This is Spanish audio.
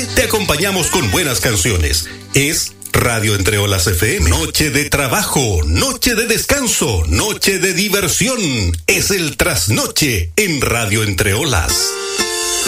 noche te acompañamos con buenas canciones. Es Radio Entre Olas FM. Noche de trabajo, noche de descanso, noche de diversión. Es el trasnoche en Radio Entre Olas.